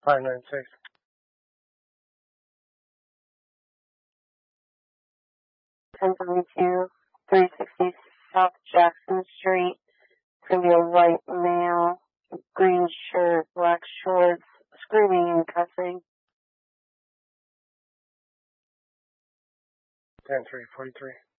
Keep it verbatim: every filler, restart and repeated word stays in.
five nine six. ten seventy-two, three sixty South Jackson Street. It's going to be a white male, green shirt, black shorts, screaming and cussing. ten three forty-three.